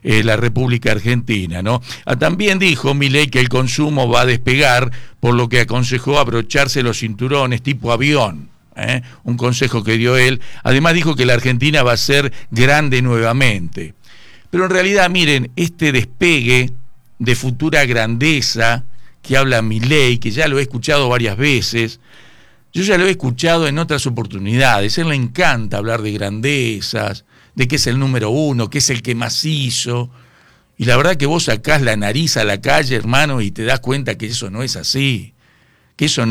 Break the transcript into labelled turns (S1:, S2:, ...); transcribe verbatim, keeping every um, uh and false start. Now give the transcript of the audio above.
S1: eh, la República Argentina, ¿no? Ah, también dijo Milei que el consumo va a despegar, por lo que aconsejó abrocharse los cinturones tipo avión. ¿eh? Un consejo que dio él. Además dijo que la Argentina va a ser grande nuevamente. Pero en realidad, miren, este despegue de futura grandeza que habla Milei, que ya lo he escuchado varias veces, yo ya lo he escuchado en otras oportunidades. A él le encanta hablar de grandezas, de que es el número uno, que es el que más hizo. Y la verdad que vos sacás la nariz a la calle, hermano, y te das cuenta que eso no es así, que eso no